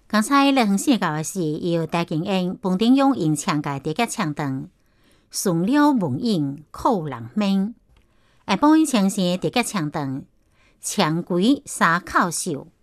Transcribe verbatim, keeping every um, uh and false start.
刚才咧远线教的是由戴景英、彭定勇演唱嘅第一唱段，顺了文影靠人面。下晡唱声第一唱段，枪鬼三口秀。